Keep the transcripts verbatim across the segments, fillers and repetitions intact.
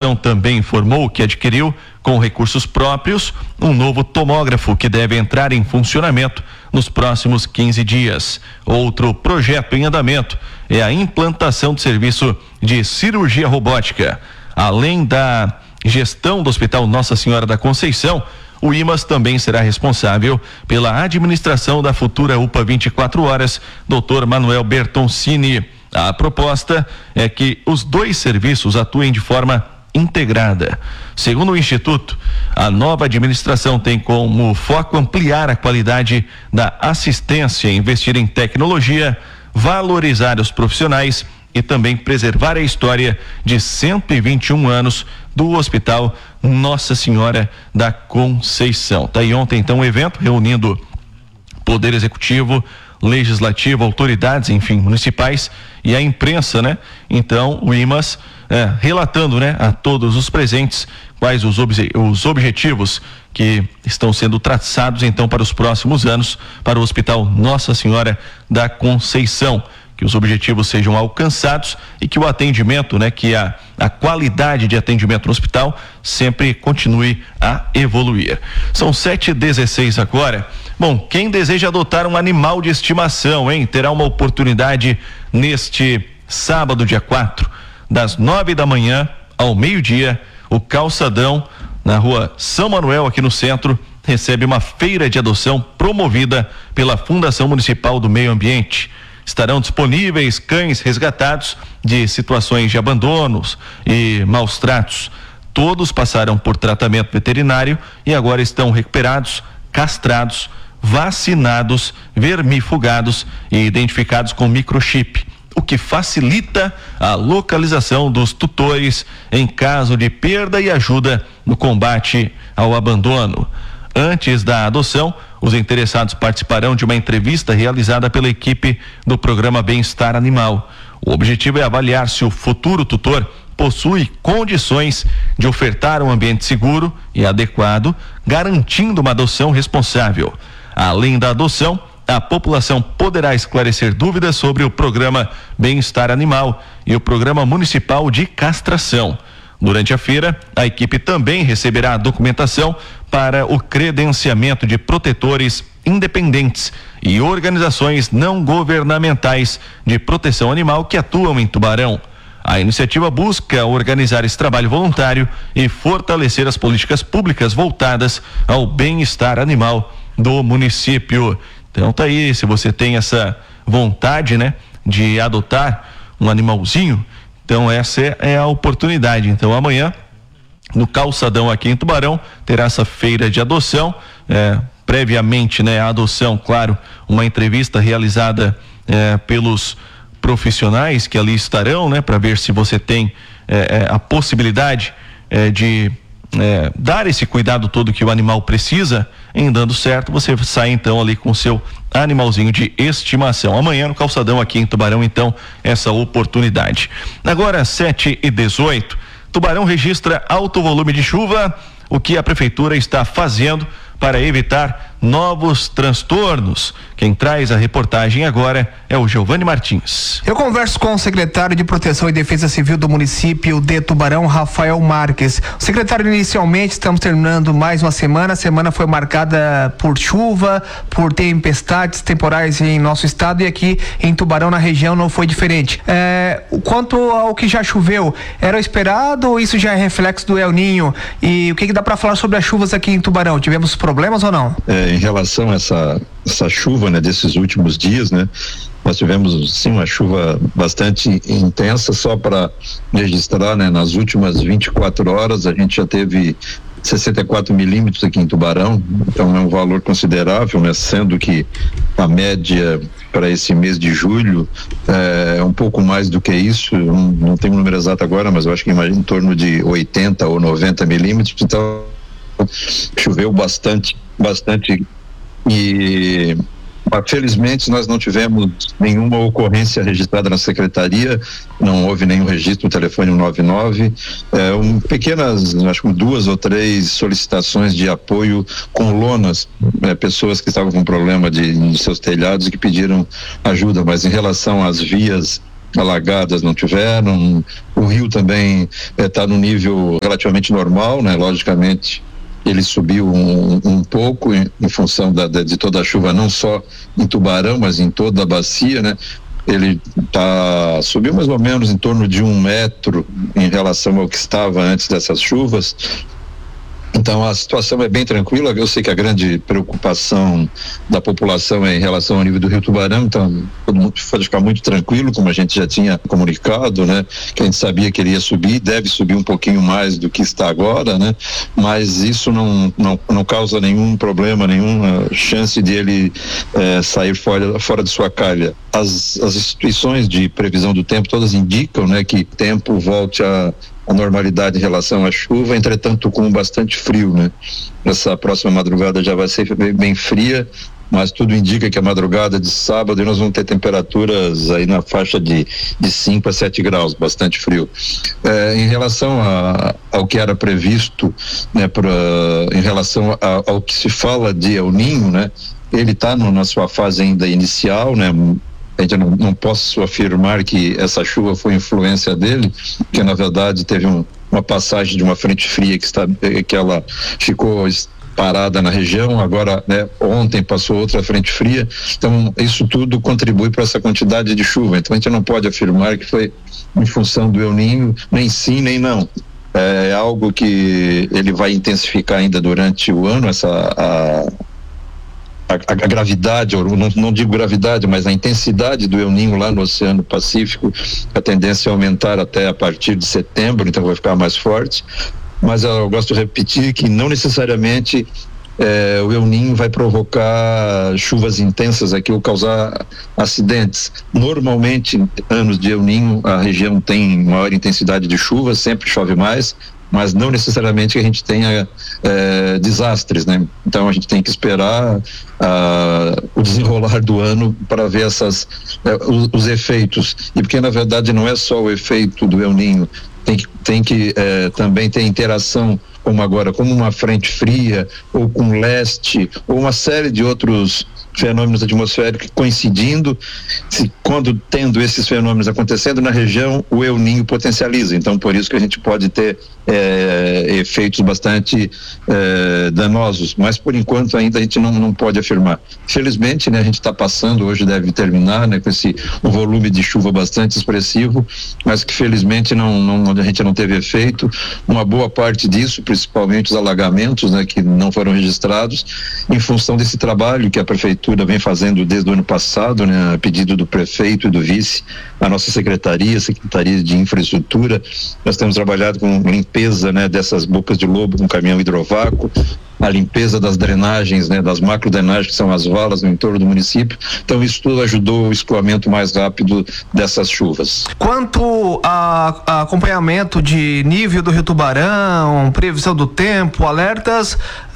administração também informou que adquiriu, com recursos próprios, um novo tomógrafo que deve entrar em funcionamento nos próximos quinze dias. Outro projeto em andamento é a implantação do serviço de cirurgia robótica. Além da gestão do Hospital Nossa Senhora da Conceição, o I M A S também será responsável pela administração da futura U P A vinte e quatro horas, doutor Manuel Bertoncini. A proposta é que os dois serviços atuem de forma integrada. Segundo o Instituto, a nova administração tem como foco ampliar a qualidade da assistência, investir em tecnologia, valorizar os profissionais e também preservar a história de cento e vinte e um anos do Hospital Nossa Senhora da Conceição. Tá aí ontem então um evento reunindo Poder Executivo, Legislativo, autoridades, enfim, municipais e a imprensa, né? Então o I M A S é, relatando, né, a todos os presentes quais os, obje- os objetivos que estão sendo traçados então para os próximos anos para o Hospital Nossa Senhora da Conceição. Que os objetivos sejam alcançados e que o atendimento, né, que a, a qualidade de atendimento no hospital sempre continue a evoluir. São sete e dezesseis agora. Bom, quem deseja adotar um animal de estimação, hein, terá uma oportunidade neste sábado, dia quatro, das nove da manhã ao meio-dia. O Calçadão, na rua São Manuel, aqui no centro, recebe uma feira de adoção promovida pela Fundação Municipal do Meio Ambiente. Estarão disponíveis cães resgatados de situações de abandonos e maus tratos. Todos passaram por tratamento veterinário e agora estão recuperados, castrados, vacinados, vermifugados e identificados com microchip, o que facilita a localização dos tutores em caso de perda e ajuda no combate ao abandono. Antes da adoção, os interessados participarão de uma entrevista realizada pela equipe do programa Bem-Estar Animal. O objetivo é avaliar se o futuro tutor possui condições de ofertar um ambiente seguro e adequado, garantindo uma adoção responsável. Além da adoção, a população poderá esclarecer dúvidas sobre o programa Bem-Estar Animal e o programa municipal de castração. Durante a feira, a equipe também receberá a documentação para o credenciamento de protetores independentes e organizações não governamentais de proteção animal que atuam em Tubarão. A iniciativa busca organizar esse trabalho voluntário e fortalecer as políticas públicas voltadas ao bem-estar animal do município. Então tá aí, se você tem essa vontade, né, de adotar um animalzinho, então essa é, é a oportunidade. Então amanhã, no Calçadão aqui em Tubarão, terá essa feira de adoção, é, previamente, né, a adoção, claro, uma entrevista realizada é, pelos profissionais que ali estarão, né, para ver se você tem é, é, a possibilidade é, de é, dar esse cuidado todo que o animal precisa. Em dando certo, você sai então ali com o seu animalzinho de estimação. Amanhã no Calçadão aqui em Tubarão, então, essa oportunidade. Agora, sete e dezoito, Tubarão registra alto volume de chuva. O que a prefeitura está fazendo para evitar novos transtornos? Quem traz a reportagem agora é o Giovanni Martins. Eu converso com o secretário de Proteção e Defesa Civil do município de Tubarão, Rafael Marques. O secretário, inicialmente, estamos terminando mais uma semana. A semana foi marcada por chuva, por tempestades temporais em nosso estado, e aqui em Tubarão, na região, não foi diferente. É, quanto ao que já choveu, era esperado ou isso já é reflexo do El Ninho? E o que, que dá para falar sobre as chuvas aqui em Tubarão? Tivemos problemas ou não? É, em relação a essa, essa chuva, né, desses últimos dias, né, nós tivemos sim uma chuva bastante intensa. Só para registrar, né, nas últimas vinte e quatro horas a gente já teve sessenta e quatro milímetros aqui em Tubarão, então é um valor considerável, né, sendo que a média para esse mês de julho é um pouco mais do que isso. Eu não, não tenho o número exato agora, mas eu acho que imagino em torno de oitenta ou noventa milímetros. Então choveu bastante, bastante e felizmente nós não tivemos nenhuma ocorrência registrada na secretaria, não houve nenhum registro no telefone cento e noventa e nove, é, um, pequenas, acho que duas ou três solicitações de apoio com lonas, é, pessoas que estavam com problema de, de seus telhados e que pediram ajuda, mas em relação às vias alagadas não tiveram. O rio também está no nível relativamente normal, né? Logicamente ele subiu um, um pouco em, em função da, de toda a chuva, não só em Tubarão, mas em toda a bacia, né? Ele tá, subiu mais ou menos em torno de um metro em relação ao que estava antes dessas chuvas. Então a situação é bem tranquila. Eu sei que a grande preocupação da população é em relação ao nível do Rio Tubarão, então todo mundo pode ficar muito tranquilo, como a gente já tinha comunicado, né? Que a gente sabia que ele ia subir, deve subir um pouquinho mais do que está agora, né? Mas isso não, não, não causa nenhum problema, nenhuma chance de ele eh, sair fora, fora de sua calha. As, as instituições de previsão do tempo todas indicam, né, que o tempo volte a a normalidade em relação à chuva, entretanto com bastante frio, né? Essa próxima madrugada já vai ser bem, bem fria, mas tudo indica que a madrugada de sábado nós vamos ter temperaturas aí na faixa de, de cinco a sete graus, bastante frio. É, em relação a, ao que era previsto, né, pra, em relação a, ao que se fala de El Niño, né? Ele está na sua fase ainda inicial, né? A gente não, não posso afirmar que essa chuva foi influência dele, porque na verdade teve um, uma passagem de uma frente fria que, está, que ela ficou parada na região, agora, né, ontem passou outra frente fria, então isso tudo contribui para essa quantidade de chuva. Então a gente não pode afirmar que foi em função do El Niño, nem sim nem não. É algo que ele vai intensificar ainda durante o ano, essa a, A, a, a gravidade, ou não, não digo gravidade, mas a intensidade do El Niño lá no Oceano Pacífico, a tendência é aumentar até a partir de setembro, então vai ficar mais forte. Mas eu gosto de repetir que não necessariamente eh, o El Niño vai provocar chuvas intensas aqui ou causar acidentes. Normalmente, anos de El Niño, a região tem maior intensidade de chuva, sempre chove mais, mas não necessariamente que a gente tenha eh, desastres, né? Então a gente tem que esperar ah, o desenrolar do ano para ver essas, eh, os, os efeitos. E porque na verdade não é só o efeito do El Niño, tem que, tem que eh, também ter interação, como agora, como uma frente fria, ou com leste, ou uma série de outros fenômenos atmosféricos coincidindo. Se, quando tendo esses fenômenos acontecendo na região, o El Niño potencializa. Então por isso que a gente pode ter é, efeitos bastante é, danosos, mas por enquanto ainda a gente não, não pode afirmar. Felizmente, né, a gente está passando, hoje deve terminar, né, com esse um volume de chuva bastante expressivo, mas que felizmente não, não, a gente não teve efeito. Uma boa parte disso, principalmente os alagamentos, né, que não foram registrados, em função desse trabalho que a prefeitura vem fazendo desde o ano passado, né, a pedido do prefeito e do vice, a nossa secretaria, Secretaria de Infraestrutura. Nós temos trabalhado com limpeza, né, dessas bocas de lobo com caminhão hidrovácuo, a limpeza das drenagens, né, das macrodrenagens, que são as valas no entorno do município. Então isso tudo ajudou o escoamento mais rápido dessas chuvas. Quanto a, a acompanhamento de nível do Rio Tubarão, previsão do tempo, alertas,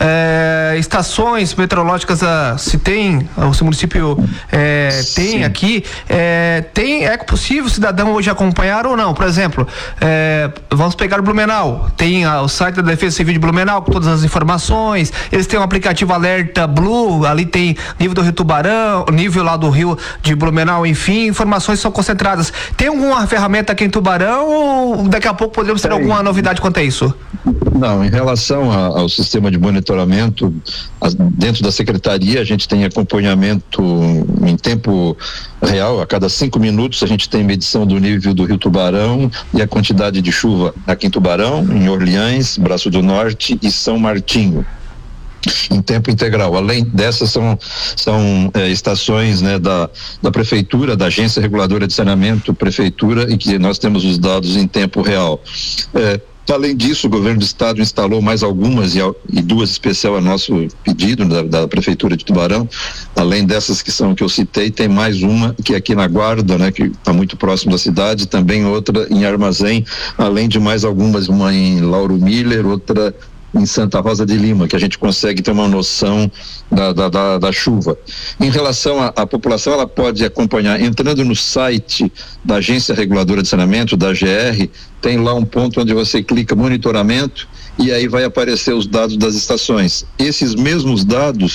é, estações meteorológicas, a, se tem, o seu município é, tem Sim. aqui, é, tem, é possível o cidadão hoje acompanhar ou não? Por exemplo, é, vamos pegar o Blumenau, tem a, o site da Defesa Civil de Blumenau com todas as informações. Eles têm um aplicativo Alerta Blue, ali tem nível do Rio Tubarão, nível lá do Rio de Blumenau, enfim, informações são concentradas. Tem alguma ferramenta aqui em Tubarão ou daqui a pouco podemos ter é. alguma novidade quanto a isso? Não, em relação a, ao sistema de monitoramento, as, dentro da secretaria a gente tem acompanhamento em tempo real, a cada cinco minutos a gente tem medição do nível do Rio Tubarão e a quantidade de chuva aqui em Tubarão, em Orleans, Braço do Norte e São Martinho, em tempo integral. Além dessas são, são é, estações, né, da, da prefeitura, da Agência Reguladora de Saneamento, prefeitura, e que nós temos os dados em tempo real. É, Além disso, o governo do estado instalou mais algumas e, e duas especial a nosso pedido da, da prefeitura de Tubarão. Além dessas que são que eu citei, tem mais uma que é aqui na Guarda, né, que está muito próximo da cidade, também outra em Armazém, além de mais algumas, uma em Lauro Miller, outra em Santa Rosa de Lima, que a gente consegue ter uma noção da, da, da, da chuva. Em relação à, à população, ela pode acompanhar, entrando no site da Agência Reguladora de Saneamento, da A G R, tem lá um ponto onde você clica monitoramento e aí vai aparecer os dados das estações. Esses mesmos dados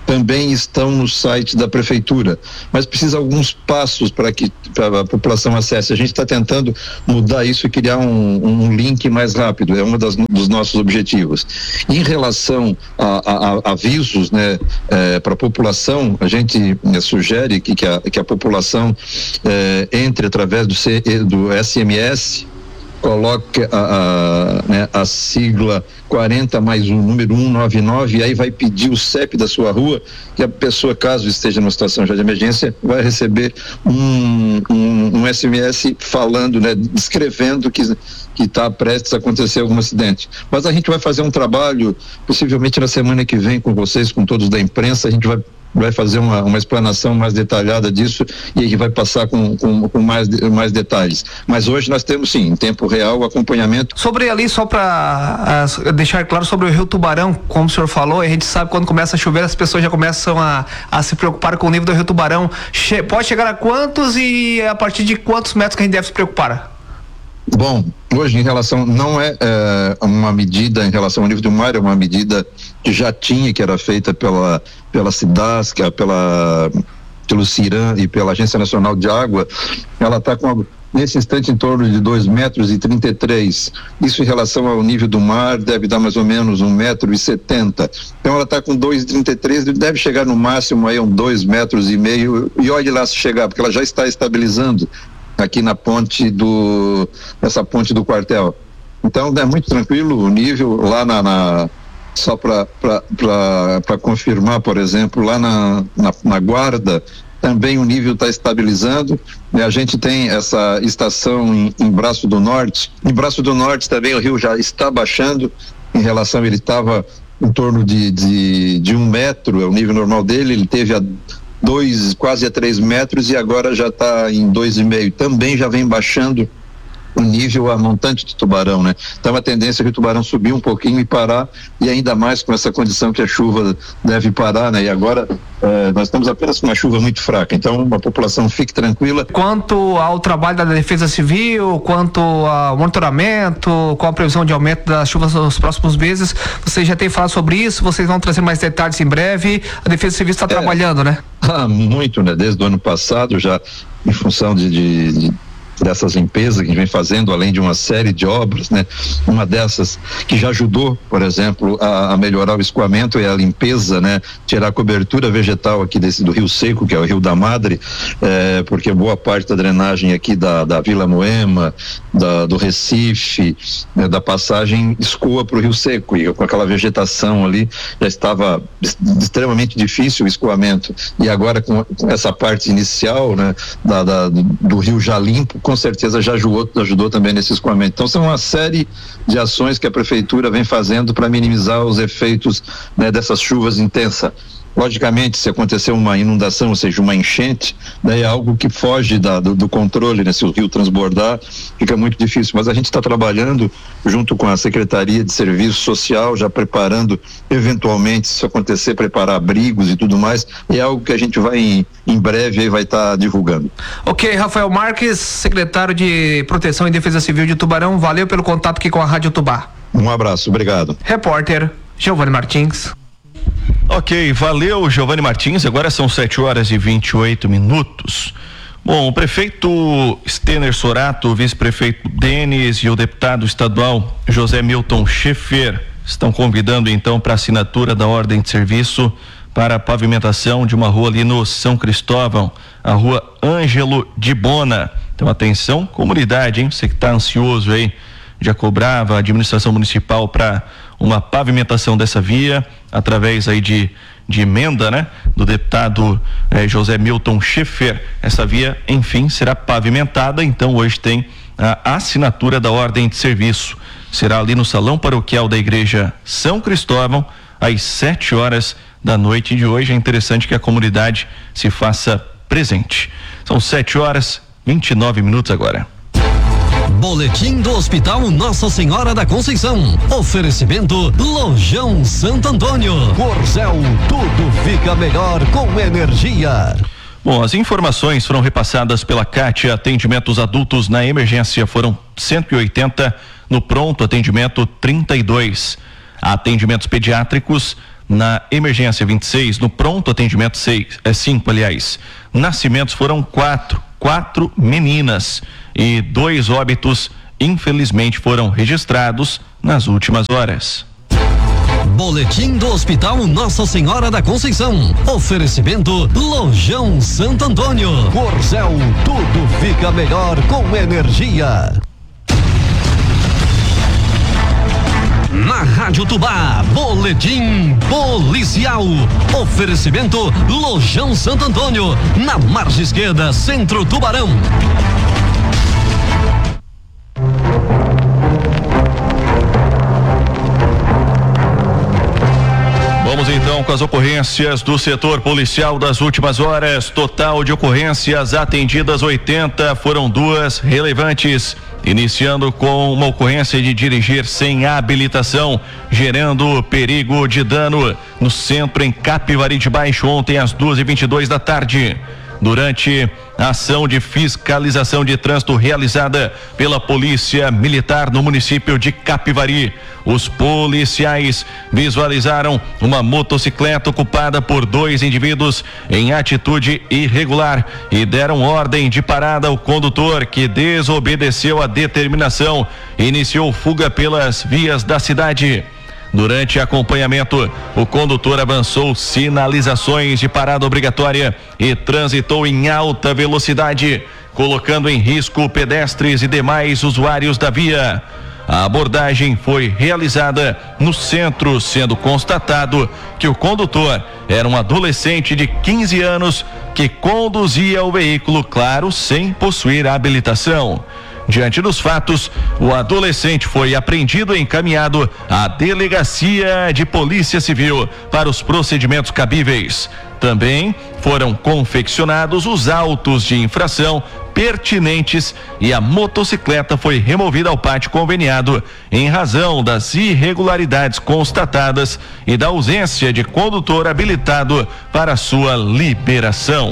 também estão no site da prefeitura, mas precisa alguns passos para que pra a população acesse. A gente está tentando mudar isso e criar um, um link mais rápido, é um das, dos nossos objetivos. Em relação a, a, a avisos, né, é, para a população, a gente é, sugere que, que, a, que a população é, entre através do, C, do S M S, coloque a, a, né, a sigla quarenta mais um, número cento e noventa e nove, e aí vai pedir o C E P da sua rua, que a pessoa, caso esteja numa situação já de emergência, vai receber um, um, um S M S falando, né, descrevendo que que está prestes a acontecer algum acidente. Mas a gente vai fazer um trabalho, possivelmente na semana que vem, com vocês, com todos da imprensa, a gente vai vai fazer uma, uma explanação mais detalhada disso e aí vai passar com, com, com mais, mais detalhes. Mas hoje nós temos, sim, em tempo real, o acompanhamento. Sobre ali, só para uh, deixar claro sobre o Rio Tubarão, como o senhor falou, a gente sabe que quando começa a chover as pessoas já começam a, a se preocupar com o nível do Rio Tubarão. Che- pode chegar a quantos e a partir de quantos metros que a gente deve se preocupar? Bom, hoje em relação, não é, é uma medida em relação ao nível do mar, é uma medida que já tinha, que era feita pela, pela SIDASC, pela, pelo CIRAM e pela Agência Nacional de Água. Ela está com, nesse instante, em torno de dois metros e trinta e três. Isso em relação ao nível do mar deve dar mais ou menos um metro e setenta. Então ela está com dois e trinta e três, deve chegar no máximo aí a um dois metros e meio, e olhe lá se chegar, porque ela já está estabilizando aqui na ponte do, essa ponte do quartel. Então é muito tranquilo o nível lá na, na só para confirmar, por exemplo, lá na, na, na Guarda, também o nível está estabilizando, né? A gente tem essa estação em, em Braço do Norte, em Braço do Norte também o rio já está baixando, em relação, ele estava em torno de, de, de um metro, é o nível normal dele, ele teve a dois, quase a três metros e agora já está em dois e meio. Também já vem baixando o nível, a montante de Tubarão, né? Então a tendência é que o Tubarão subir um pouquinho e parar, e ainda mais com essa condição que a chuva deve parar, né? E agora eh, nós estamos apenas com uma chuva muito fraca, então a população fique tranquila. Quanto ao trabalho da Defesa Civil, quanto ao monitoramento, qual a previsão de aumento das chuvas nos próximos meses, vocês já têm falado sobre isso, vocês vão trazer mais detalhes em breve, a Defesa Civil está é, trabalhando, né? Ah, muito, né? Desde o ano passado, já em função de, de, de dessas limpezas que a gente vem fazendo, além de uma série de obras, né? Uma dessas que já ajudou, por exemplo, a, a melhorar o escoamento é a limpeza, né? Tirar a cobertura vegetal aqui desse, do Rio Seco, que é o Rio da Madre, é, porque boa parte da drenagem aqui da, da Vila Moema, da, do Recife, né? Da passagem escoa para o Rio Seco, e com aquela vegetação ali já estava extremamente difícil o escoamento, e agora com, com essa parte inicial, né? Da, da, do, do rio já limpo, com certeza já ajudou, ajudou também nesse escoamento. Então são uma série de ações que a prefeitura vem fazendo para minimizar os efeitos, né, dessas chuvas intensas. Logicamente, se acontecer uma inundação, ou seja, uma enchente, daí é algo que foge da, do, do controle, né? Se o rio transbordar, fica muito difícil. Mas a gente está trabalhando junto com a Secretaria de Serviço Social, já preparando, eventualmente, se acontecer, preparar abrigos e tudo mais. É algo que a gente vai, em, em breve, aí vai estar tá divulgando. Ok, Rafael Marques, secretário de Proteção e Defesa Civil de Tubarão, valeu pelo contato aqui com a Rádio Tubá. Um abraço, obrigado. Repórter Giovanni Martins. Ok, valeu, Giovanni Martins. Agora são sete horas e vinte e oito minutos. Bom, o prefeito Stener Sorato, o vice-prefeito Denis e o deputado estadual José Milton Schaeffer estão convidando então para assinatura da ordem de serviço para a pavimentação de uma rua ali no São Cristóvão, a rua Ângelo de Bona. Então atenção, comunidade, hein? Você que está ansioso aí, já cobrava a administração municipal para uma pavimentação dessa via através aí de, de emenda, né? Do deputado eh, José Milton Schaeffer. Essa via, enfim, será pavimentada, então hoje tem a assinatura da ordem de serviço. Será ali no Salão Paroquial da Igreja São Cristóvão, às sete horas da noite de hoje. É interessante que a comunidade se faça presente. São sete horas, vinte e nove minutos agora. Boletim do Hospital Nossa Senhora da Conceição. Oferecimento Lojão Santo Antônio. Corcel, tudo fica melhor com energia. Bom, as informações foram repassadas pela Cátia. Atendimentos adultos na emergência foram cento e oitenta, no pronto atendimento trinta e dois. Atendimentos pediátricos Na emergência vinte e seis, no pronto atendimento seis, é cinco, aliás. Nascimentos foram quatro, quatro meninas e dois óbitos, infelizmente, foram registrados nas últimas horas. Boletim do Hospital Nossa Senhora da Conceição. Oferecimento Lojão Santo Antônio. Corcel, tudo fica melhor com energia. Na Rádio Tubá, Boletim Policial. Oferecimento Lojão Santo Antônio, na margem esquerda, Centro Tubarão. Vamos então com as ocorrências do setor policial das últimas horas. Total de ocorrências atendidas oitenta, foram duas relevantes. Iniciando com uma ocorrência de dirigir sem habilitação, gerando perigo de dano no centro em Capivari de Baixo ontem às duas e vinte e dois da tarde. Durante a ação de fiscalização de trânsito realizada pela Polícia Militar no município de Capivari, os policiais visualizaram uma motocicleta ocupada por dois indivíduos em atitude irregular e deram ordem de parada ao condutor, que desobedeceu a determinação e iniciou fuga pelas vias da cidade. Durante acompanhamento, o condutor avançou sinalizações de parada obrigatória e transitou em alta velocidade, colocando em risco pedestres e demais usuários da via. A abordagem foi realizada no centro, sendo constatado que o condutor era um adolescente de quinze anos que conduzia o veículo, claro, sem possuir habilitação. Diante dos fatos, o adolescente foi apreendido e encaminhado à Delegacia de Polícia Civil para os procedimentos cabíveis. Também foram confeccionados os autos de infração pertinentes e a motocicleta foi removida ao pátio conveniado em razão das irregularidades constatadas e da ausência de condutor habilitado para sua liberação.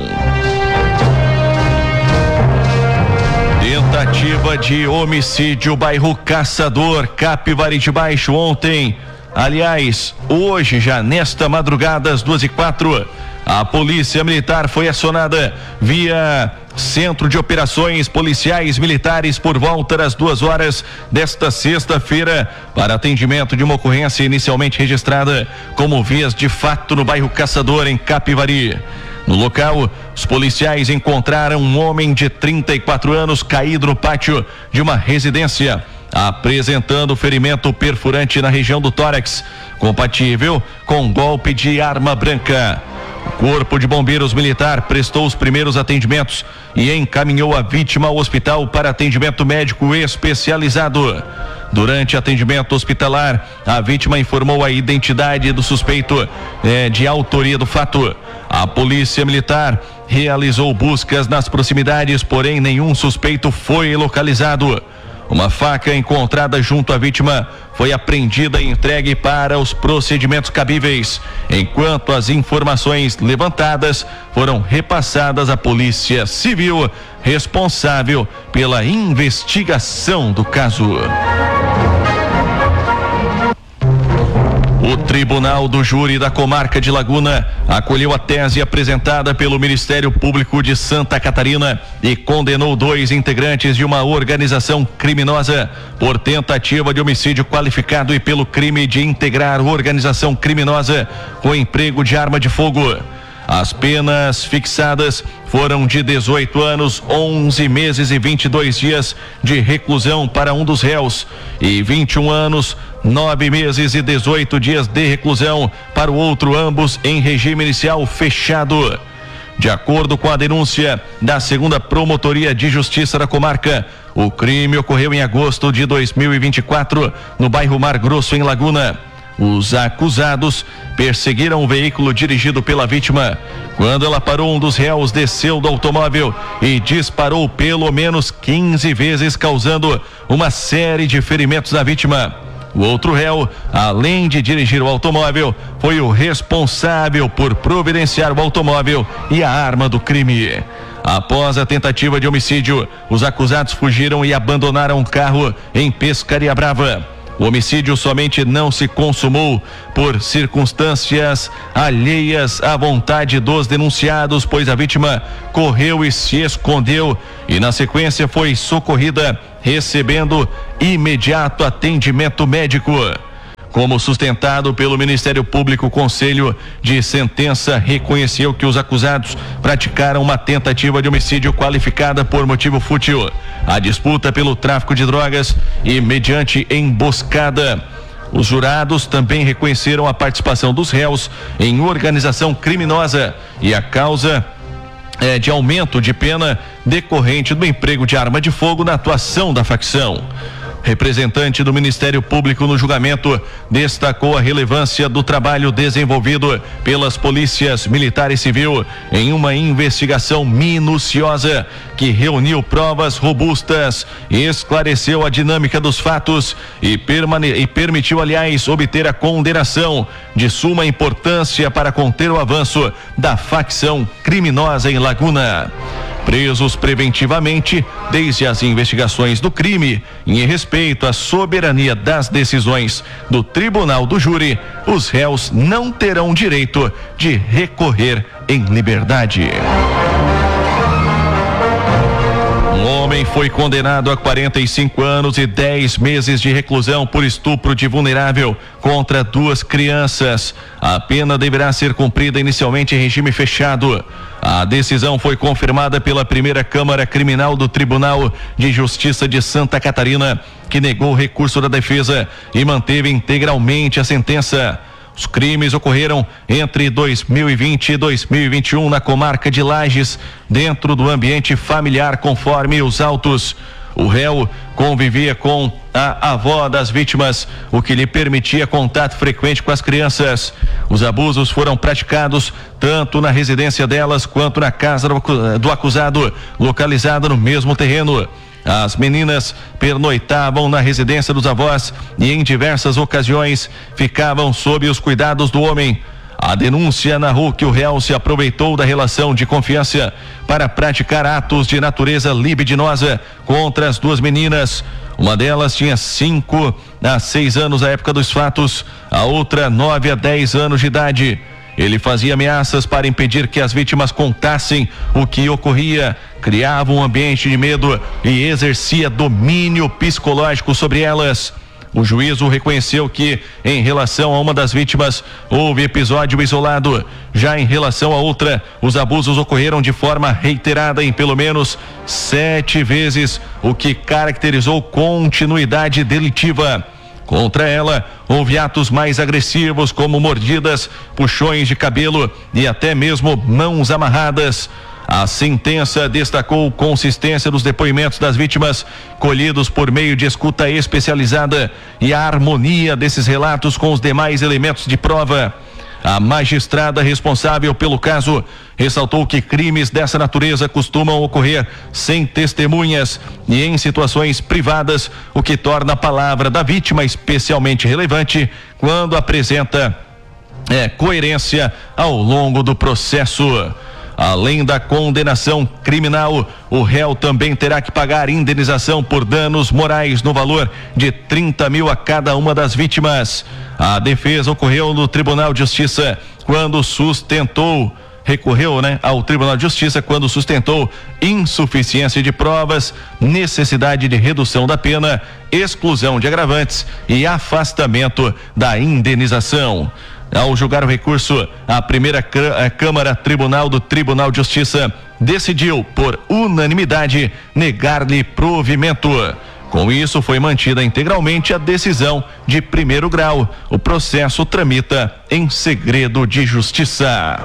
Tentativa de homicídio, bairro Caçador, Capivari de Baixo ontem. Aliás, hoje, já nesta madrugada, às duas e quatro, a Polícia Militar foi acionada via Centro de Operações Policiais Militares por volta das duas horas desta sexta-feira para atendimento de uma ocorrência inicialmente registrada como vias de fato no bairro Caçador, em Capivari. No local, os policiais encontraram um homem de trinta e quatro anos caído no pátio de uma residência, apresentando ferimento perfurante na região do tórax, compatível com golpe de arma branca. O Corpo de Bombeiros Militar prestou os primeiros atendimentos e encaminhou a vítima ao hospital para atendimento médico especializado. Durante atendimento hospitalar, a vítima informou a identidade do suspeito eh, de autoria do fato. A Polícia Militar realizou buscas nas proximidades, porém nenhum suspeito foi localizado. Uma faca encontrada junto à vítima foi apreendida e entregue para os procedimentos cabíveis, enquanto as informações levantadas foram repassadas à Polícia Civil, responsável pela investigação do caso. O Tribunal do Júri da Comarca de Laguna acolheu a tese apresentada pelo Ministério Público de Santa Catarina e condenou dois integrantes de uma organização criminosa por tentativa de homicídio qualificado e pelo crime de integrar organização criminosa com emprego de arma de fogo. As penas fixadas foram de dezoito anos, onze meses e vinte e dois dias de reclusão para um dos réus e vinte e um anos, nove meses e dezoito dias de reclusão para o outro, ambos em regime inicial fechado. De acordo com a denúncia da segunda Promotoria de Justiça da comarca, o crime ocorreu em agosto de dois mil e vinte e quatro, no bairro Mar Grosso, em Laguna. Os acusados perseguiram o veículo dirigido pela vítima. Quando ela parou, um dos réus desceu do automóvel e disparou pelo menos quinze vezes, causando uma série de ferimentos à vítima. O outro réu, além de dirigir o automóvel, foi o responsável por providenciar o automóvel e a arma do crime. Após a tentativa de homicídio, os acusados fugiram e abandonaram o carro em Pescaria Brava. O homicídio somente não se consumou por circunstâncias alheias à vontade dos denunciados, pois a vítima correu e se escondeu e na sequência foi socorrida, recebendo imediato atendimento médico. Como sustentado pelo Ministério Público, o Conselho de Sentença reconheceu que os acusados praticaram uma tentativa de homicídio qualificada por motivo fútil, a disputa pelo tráfico de drogas e mediante emboscada. Os jurados também reconheceram a participação dos réus em organização criminosa e a causa é, de aumento de pena decorrente do emprego de arma de fogo na atuação da facção. Representante do Ministério Público no julgamento destacou a relevância do trabalho desenvolvido pelas polícias militar e civil em uma investigação minuciosa que reuniu provas robustas, esclareceu a dinâmica dos fatos e, permane- e permitiu, aliás, obter a condenação de suma importância para conter o avanço da facção criminosa em Laguna. Presos preventivamente desde as investigações do crime, em respeito à soberania das decisões do Tribunal do Júri, os réus não terão direito de recorrer em liberdade. Um homem foi condenado a quarenta e cinco anos e dez meses de reclusão por estupro de vulnerável contra duas crianças. A pena deverá ser cumprida inicialmente em regime fechado. A decisão foi confirmada pela primeira Câmara Criminal do Tribunal de Justiça de Santa Catarina, que negou o recurso da defesa e manteve integralmente a sentença. Os crimes ocorreram entre dois mil e vinte e dois mil e vinte e um na comarca de Lages, dentro do ambiente familiar, conforme os autos. O réu convivia com a avó das vítimas, o que lhe permitia contato frequente com as crianças. Os abusos foram praticados tanto na residência delas quanto na casa do acusado, localizada no mesmo terreno. As meninas pernoitavam na residência dos avós e em diversas ocasiões ficavam sob os cuidados do homem. A denúncia narrou que o réu se aproveitou da relação de confiança para praticar atos de natureza libidinosa contra as duas meninas. Uma delas tinha cinco a seis anos à época dos fatos, a outra nove a dez anos de idade. Ele fazia ameaças para impedir que as vítimas contassem o que ocorria, criava um ambiente de medo e exercia domínio psicológico sobre elas. O juízo reconheceu que, em relação a uma das vítimas, houve episódio isolado. Já em relação a outra, os abusos ocorreram de forma reiterada em pelo menos sete vezes, o que caracterizou continuidade delitiva. Contra ela, houve atos mais agressivos, como mordidas, puxões de cabelo e até mesmo mãos amarradas. A sentença destacou consistência dos depoimentos das vítimas, colhidos por meio de escuta especializada, e a harmonia desses relatos com os demais elementos de prova. A magistrada responsável pelo caso ressaltou que crimes dessa natureza costumam ocorrer sem testemunhas e em situações privadas, o que torna a palavra da vítima especialmente relevante quando apresenta é, coerência ao longo do processo. Além da condenação criminal, o réu também terá que pagar indenização por danos morais no valor de trinta mil a cada uma das vítimas. A defesa ocorreu no Tribunal de Justiça quando sustentou, recorreu, né, ao Tribunal de Justiça quando sustentou insuficiência de provas, necessidade de redução da pena, exclusão de agravantes e afastamento da indenização. Ao julgar o recurso, a primeira Câmara Tribunal do Tribunal de Justiça decidiu, por unanimidade, negar-lhe provimento. Com isso, foi mantida integralmente a decisão de primeiro grau. O processo tramita em segredo de justiça.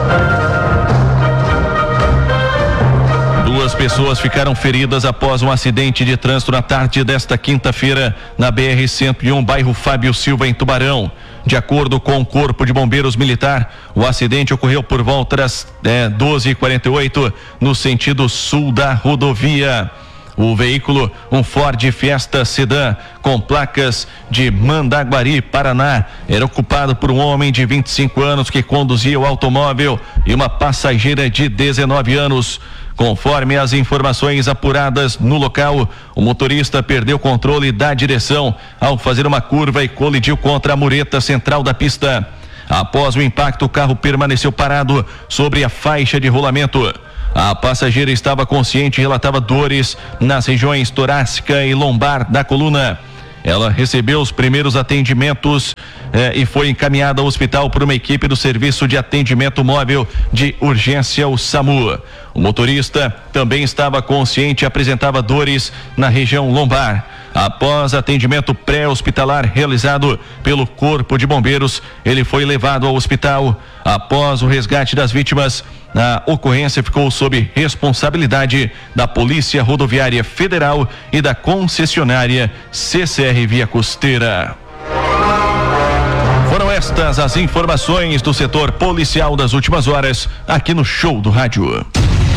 Duas pessoas ficaram feridas após um acidente de trânsito na tarde desta quinta-feira na B R cento e um, bairro Fábio Silva, em Tubarão. De acordo com o Corpo de Bombeiros Militar, o acidente ocorreu por volta das é, doze e quarenta e oito no sentido sul da rodovia. O veículo, um Ford Fiesta Sedã com placas de Mandaguari, Paraná, era ocupado por um homem de vinte e cinco anos que conduzia o automóvel e uma passageira de dezenove anos. Conforme as informações apuradas no local, o motorista perdeu o controle da direção ao fazer uma curva e colidiu contra a mureta central da pista. Após o impacto, o carro permaneceu parado sobre a faixa de rolamento. A passageira estava consciente e relatava dores nas regiões torácica e lombar da coluna. Ela recebeu os primeiros atendimentos eh, e foi encaminhada ao hospital por uma equipe do Serviço de Atendimento Móvel de Urgência, o SAMU. O motorista também estava consciente e apresentava dores na região lombar. Após atendimento pré-hospitalar realizado pelo Corpo de Bombeiros, ele foi levado ao hospital. Após o resgate das vítimas, a ocorrência ficou sob responsabilidade da Polícia Rodoviária Federal e da concessionária C C R Via Costeira. Foram estas as informações do setor policial das últimas horas, aqui no Show do Rádio.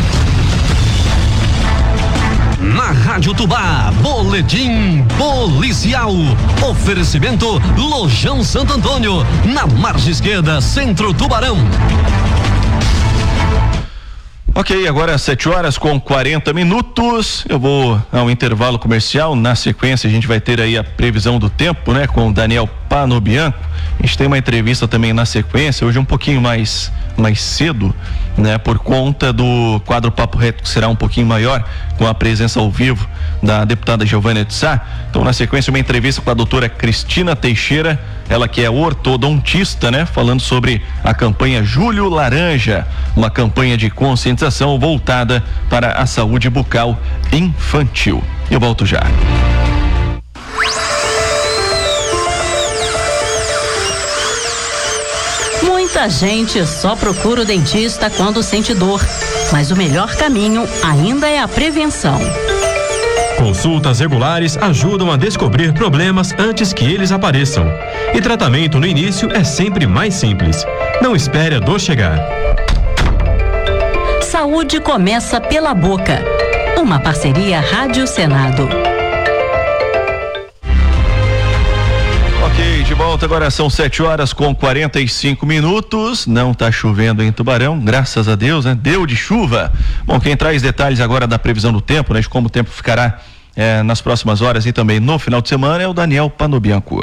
Na Rádio Tubá, boletim policial. Oferecimento Lojão Santo Antônio, na margem esquerda, Centro Tubarão. Ok, agora às sete horas com quarenta minutos, eu vou ao intervalo comercial. Na sequência a gente vai ter aí a previsão do tempo, né, com o Daniel Panobianco. A gente tem uma entrevista também na sequência, hoje um pouquinho mais, mais cedo, né, por conta do quadro Papo Reto, que será um pouquinho maior, com a presença ao vivo da deputada Giovânia de Sá. Então, na sequência, uma entrevista com a doutora Cristina Teixeira, ela que é ortodontista, né, falando sobre a campanha Julho Laranja, uma campanha de conscientização voltada para a saúde bucal infantil. Eu volto já. Muita gente só procura o dentista quando sente dor, mas o melhor caminho ainda é a prevenção. Consultas regulares ajudam a descobrir problemas antes que eles apareçam. E tratamento no início é sempre mais simples. Não espere a dor chegar. Saúde começa pela boca. Uma parceria Rádio Senado. Ok, de volta, agora são sete horas com quarenta e cinco minutos. Não tá chovendo em Tubarão, graças a Deus, né? Deu de chuva. Bom, quem traz detalhes agora da previsão do tempo, né? De como o tempo ficará eh, nas próximas horas e também no final de semana é o Daniel Panobianco.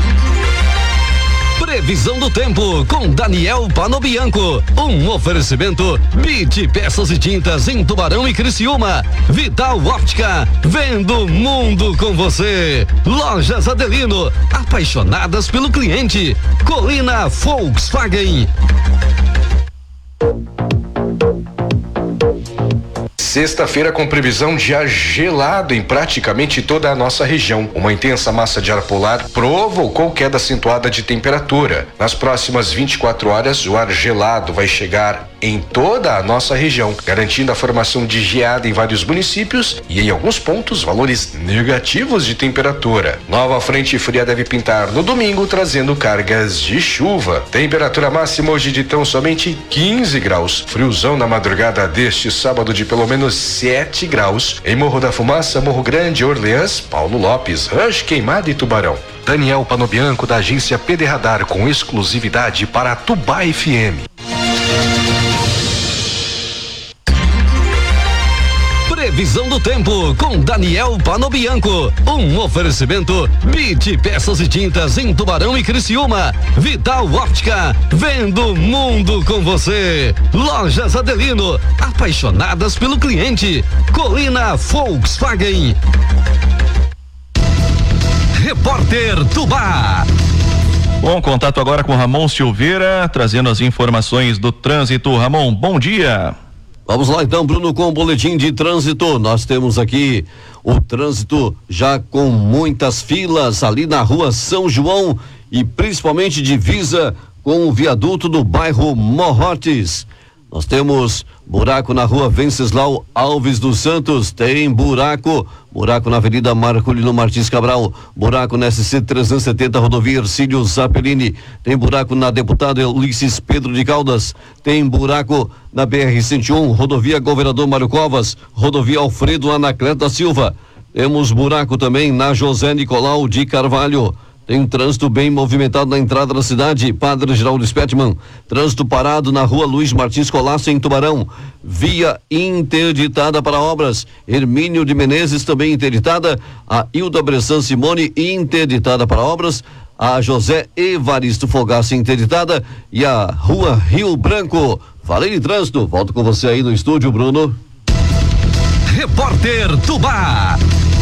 Previsão do tempo com Daniel Panobianco. Um oferecimento Bit Peças e Tintas em Tubarão e Criciúma. Vital Óptica, vendo o mundo com você. Lojas Adelino, apaixonadas pelo cliente. Colina Volkswagen. Sexta-feira com previsão de ar gelado em praticamente toda a nossa região. Uma intensa massa de ar polar provocou queda acentuada de temperatura. Nas próximas vinte e quatro horas, o ar gelado vai chegar em toda a nossa região, garantindo a formação de geada em vários municípios e em alguns pontos valores negativos de temperatura. Nova frente fria deve pintar no domingo, trazendo cargas de chuva. Temperatura máxima hoje de tão somente quinze graus. Friozão na madrugada deste sábado de pelo menos sete graus. Em Morro da Fumaça, Morro Grande, Orleans, Paulo Lopes, Rancho Queimado e Tubarão. Daniel Panobianco, da agência P D Radar, com exclusividade para a Tubá F M. Previsão do tempo com Daniel Panobianco. Um oferecimento Bit Peças e Tintas em Tubarão e Criciúma. Vital Óptica, vendo o mundo com você. Lojas Adelino, apaixonadas pelo cliente. Colina Volkswagen. Repórter Tubá. Bom, contato agora com Ramon Silveira, trazendo as informações do trânsito. Ramon, bom dia. Vamos lá então, Bruno, com o boletim de trânsito. Nós temos aqui o trânsito já com muitas filas ali na rua São João e principalmente divisa com o viaduto do bairro Morrotes. Nós temos buraco na rua Venceslau Alves dos Santos, tem buraco, buraco na Avenida Marcolino Martins Cabral, buraco na S C trezentos e setenta, rodovia Ercílio Zappellini, tem buraco na Deputada Ulisses Pedro de Caldas, tem buraco na B R cento e um, rodovia Governador Mário Covas, rodovia Alfredo Anacleto da Silva, temos buraco também na José Nicolau de Carvalho, Tem um trânsito bem movimentado na entrada da cidade. Padre Geraldo Spettman. Trânsito parado na rua Luiz Martins Colasso, em Tubarão. Via interditada para obras. Hermínio de Menezes também interditada. A Hilda Bressan Simone interditada para obras. A José Evaristo Fogaça interditada. E a rua Rio Branco. Falei de trânsito. Volto com você aí no estúdio, Bruno. Repórter Tubá.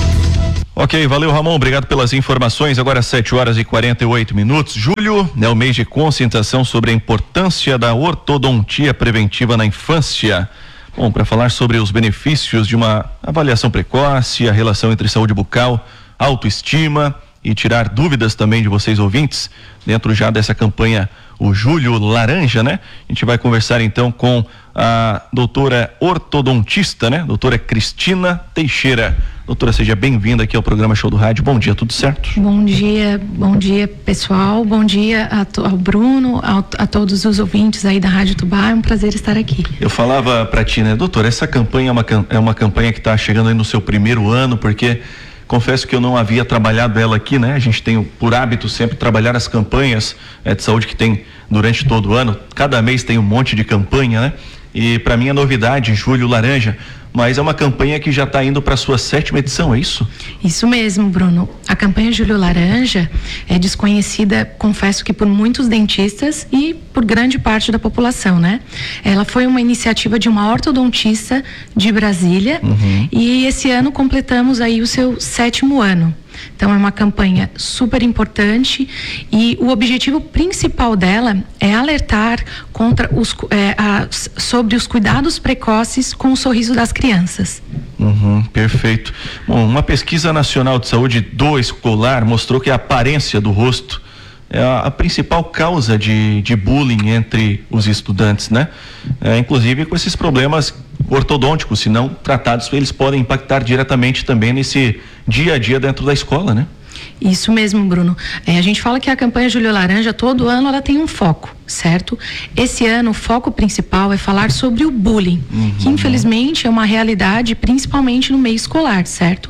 Ok, valeu, Ramon, obrigado pelas informações. Agora sete horas e quarenta e oito minutos. Julho é o mês de conscientização sobre a importância da ortodontia preventiva na infância. Bom, para falar sobre os benefícios de uma avaliação precoce, a relação entre saúde bucal, autoestima e tirar dúvidas também de vocês ouvintes, dentro já dessa campanha o Julho Laranja, né? A gente vai conversar então com a doutora ortodontista, né? Doutora Cristina Teixeira. Doutora, seja bem-vinda aqui ao programa Show do Rádio. Bom dia, tudo certo? Bom dia, bom dia, pessoal. Bom dia a to, ao Bruno, ao, a todos os ouvintes aí da Rádio Tubá. É um prazer estar aqui. Eu falava pra ti, né, doutora, essa campanha é uma, é uma campanha que está chegando aí no seu primeiro ano, porque confesso que eu não havia trabalhado ela aqui, né? A gente tem por hábito sempre trabalhar as campanhas é, de saúde que tem durante todo o ano. Cada mês tem um monte de campanha, né? E para mim é novidade, Julho Laranja, mas é uma campanha que já está indo para a sua sétima edição, é isso? Isso mesmo, Bruno. A campanha Julho Laranja é desconhecida, confesso que por muitos dentistas e por grande parte da população, né? Ela foi uma iniciativa de uma ortodontista de Brasília, uhum. E esse ano completamos aí o seu sétimo ano. Então é uma campanha super importante e o objetivo principal dela é alertar contra os, é, a, sobre os cuidados precoces com o sorriso das crianças. Uhum, perfeito. Bom, uma pesquisa nacional de saúde do escolar mostrou que a aparência do rosto é a, a principal causa de, de bullying entre os estudantes, né? É, inclusive com esses problemas ortodônticos, se não tratados, eles podem impactar diretamente também nesse dia a dia dentro da escola, né? Isso mesmo, Bruno. É, a gente fala que a campanha Julho Laranja, todo ano ela tem um foco, certo? Esse ano o foco principal é falar sobre o bullying, uhum. que infelizmente é uma realidade principalmente no meio escolar, certo?